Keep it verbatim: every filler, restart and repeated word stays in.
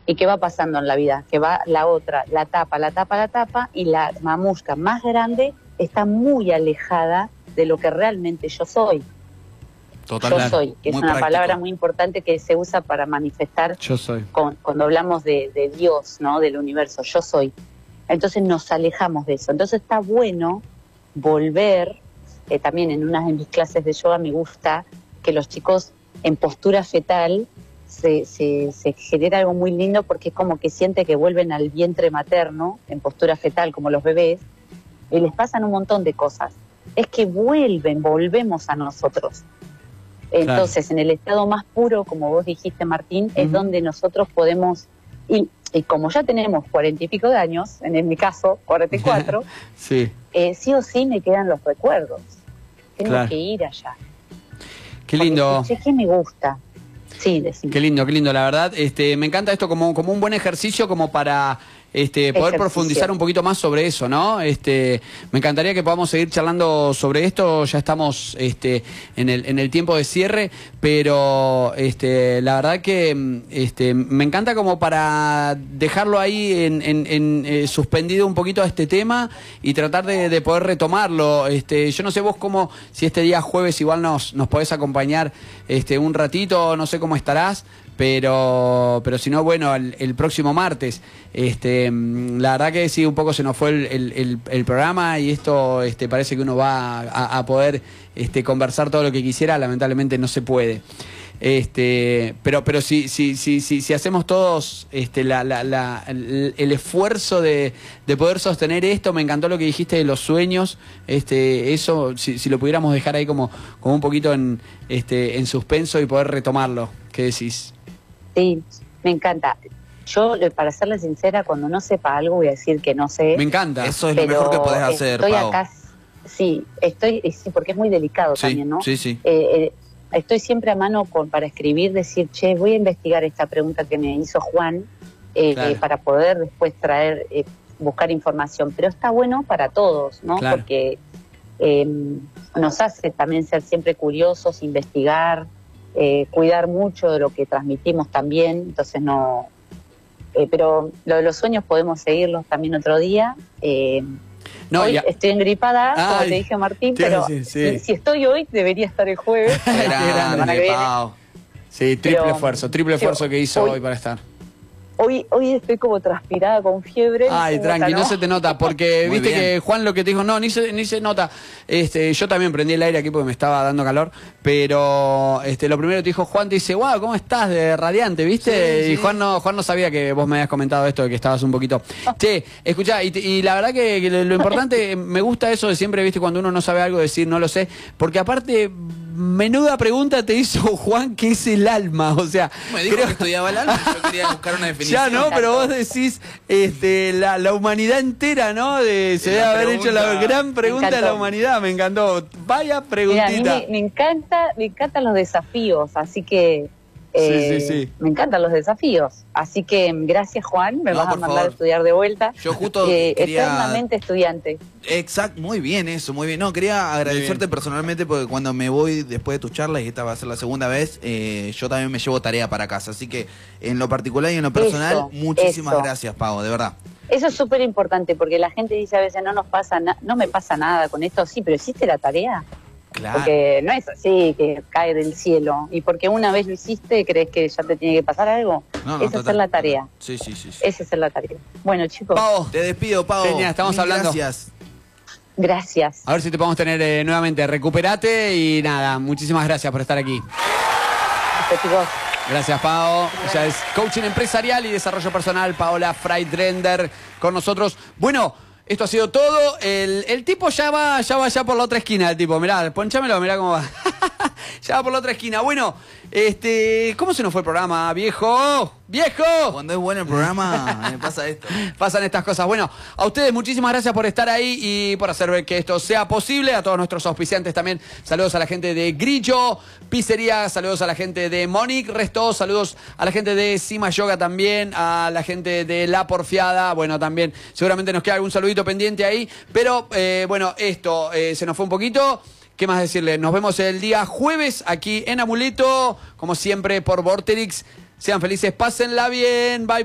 ¿Y qué va pasando en la vida? Que va la otra, la tapa, la tapa, la tapa, y la mamusca más grande está muy alejada de lo que realmente yo soy. Totalmente. Yo soy, que es una práctico. palabra muy importante que se usa para manifestar Yo soy. con, cuando hablamos de, de Dios, ¿no? Del universo, yo soy. Entonces nos alejamos de eso. Entonces está bueno volver, eh, también en una de mis clases de yoga me gusta que los chicos en postura fetal se, se, se genera algo muy lindo porque es como que siente que vuelven al vientre materno, en postura fetal como los bebés, y les pasan un montón de cosas. Es que vuelven, volvemos a nosotros. Entonces, claro, en el estado más puro, como vos dijiste, Martín, uh-huh, es donde nosotros podemos, y, y como ya tenemos cuarenta y pico de años, en mi caso, cuarenta y cuatro, sí. Eh, sí o sí me quedan los recuerdos. Tengo claro. que ir allá. Qué lindo. Porque, che, ¿qué me gusta? Sí, decime. Qué lindo, qué lindo, la verdad. Este, me encanta esto como, como un buen ejercicio como para este, poder ejercicio. profundizar un poquito más sobre eso, ¿no? Este, me encantaría que podamos seguir charlando sobre esto. Ya estamos este, en, el, en el tiempo de cierre, pero este, la verdad que este, me encanta como para dejarlo ahí en, en, en eh, suspendido un poquito a este tema y tratar de, de poder retomarlo. Este, yo no sé vos cómo, si este día jueves igual nos, nos podés acompañar este, un ratito, no sé cómo estarás, pero pero si no, bueno, el, el próximo martes. Este, la verdad que sí, un poco se nos fue el, el, el, el programa y esto este, parece que uno va a, a poder este, conversar todo lo que quisiera, lamentablemente no se puede. Este, pero pero si si si si, si hacemos todos este la, la, la, el, el esfuerzo de, de poder sostener esto. Me encantó lo que dijiste de los sueños, este eso si, si lo pudiéramos dejar ahí como como un poquito en este en suspenso y poder retomarlo. ¿Qué decís? Sí, me encanta. Yo, para serle sincera, cuando no sepa algo voy a decir que no sé. Me encanta. Eso es lo mejor que podés hacer, estoy Pau. acá, sí, estoy, sí, porque es muy delicado sí, también, ¿no? Sí, sí. Eh, eh, Estoy siempre a mano con, para escribir, decir, che, voy a investigar esta pregunta que me hizo Juan, eh, claro. eh, para poder después traer, eh, buscar información. Pero está bueno para todos, ¿no? Claro. Porque eh, nos hace también ser siempre curiosos, investigar, eh, cuidar mucho de lo que transmitimos también. Entonces no... Eh, pero lo de los sueños podemos seguirlos también otro día. Eh, No, hoy ya. Estoy engripada, Ay, como te dije Martín, pero decir, sí. si, si estoy hoy, debería estar el jueves. Grande, Pau. Sí, triple pero, esfuerzo, triple esfuerzo pero, que hizo hoy, hoy para estar. Hoy hoy estoy como transpirada con fiebre. Ay, tranqui, no se te nota, porque Muy viste bien. que Juan lo que te dijo, no, ni se, ni se nota. Este, yo también prendí el aire aquí porque me estaba dando calor, pero este, lo primero que te dijo Juan, te dice, wow, ¿cómo estás de radiante, viste? Sí, y sí. Juan no Juan no sabía que vos me habías comentado esto, de que estabas un poquito... Che, escuchá, y, y la verdad que, que lo importante, me gusta eso de siempre, viste, cuando uno no sabe algo, decir no lo sé, porque aparte... Menuda pregunta te hizo Juan, ¿qué es el alma? O sea, me dijo creo... que estudiaba el alma, yo quería buscar una definición. Ya no, pero vos decís este, la, la humanidad entera, ¿no? De, se debe haber pregunta. hecho la gran pregunta de la humanidad, me encantó. Vaya preguntita. Mira, a mí me, me encanta, me encantan los desafíos, así que eh, sí, sí, sí. me encantan los desafíos. Así que gracias, Juan, me no, vas a mandar favor. a estudiar de vuelta. Yo justo eh, quería... eternamente estudiante. Exacto, muy bien eso, muy bien. No, quería agradecerte personalmente porque cuando me voy después de tu charla, y esta va a ser la segunda vez, eh, yo también me llevo tarea para casa. Así que en lo particular y en lo personal, eso, muchísimas eso. gracias, Pau, de verdad. Eso es súper importante porque la gente dice a veces no nos pasa nada, no me pasa nada con esto, sí, pero ¿hiciste la tarea? Claro. Porque no es así que cae del cielo. Y porque una vez lo hiciste, ¿crees que ya te tiene que pasar algo? No, no, es total, hacer la tarea. Total. Sí, sí, sí, sí. Es hacer la tarea. Bueno, chicos. Pau, te despido, Pau. Genia, estamos Mil hablando. Gracias. Gracias. A ver si te podemos tener eh, nuevamente. Recuperate y nada, muchísimas gracias por estar aquí. Gracias, chicos. Gracias, Pau. Ella es coaching empresarial y desarrollo personal, Paola Freidrender, con nosotros. Bueno, esto ha sido todo. El, el tipo ya va, ya va ya por la otra esquina, el tipo. Mirá, ponchámelo, mirá cómo va. Ya va por la otra esquina. Bueno, este, ¿cómo se nos fue el programa, viejo? ¡Viejo! Cuando es bueno el programa, me pasa esto. Pasan estas cosas. Bueno, a ustedes muchísimas gracias por estar ahí y por hacer ver que esto sea posible. A todos nuestros auspiciantes también. Saludos a la gente de Grillo Pizzería, saludos a la gente de Monique Resto, saludos a la gente de Sima Yoga también, a la gente de La Porfiada. Bueno, también seguramente nos queda algún saludito pendiente ahí. Pero, eh, bueno, esto eh, se nos fue un poquito. ¿Qué más decirle? Nos vemos el día jueves aquí en Amuleto, como siempre por Vorterix. Sean felices, pásenla bien, bye.